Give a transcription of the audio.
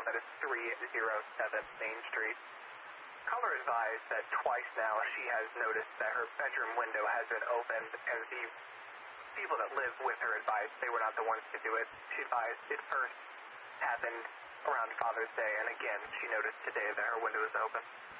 that is 307 Main Street. Caller advised that twice now she has noticed that her bedroom window has been opened, and the people that live with her advised they were not the ones to do it. She advised it first happened around Father's Day, and again, she noticed today that her window is open.